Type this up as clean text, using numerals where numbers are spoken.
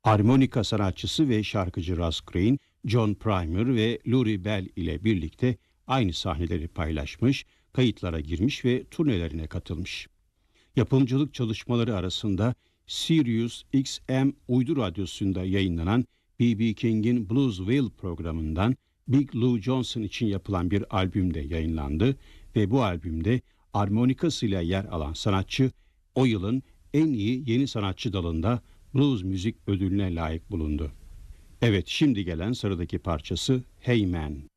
Harmonika sanatçısı ve şarkıcı Russ Green, John Primer ve Luri Bell ile birlikte aynı sahneleri paylaşmış, kayıtlara girmiş ve turnelerine katılmış. Yapımcılık çalışmaları arasında Sirius XM uydu radyosunda yayınlanan B.B. King'in Bluesville programından Big Lou Johnson için yapılan bir albümde yayınlandı ve bu albümde armonikasıyla yer alan sanatçı o yılın en iyi yeni sanatçı dalında blues müzik ödülüne layık bulundu. Evet, şimdi gelen sıradaki parçası Hey Man.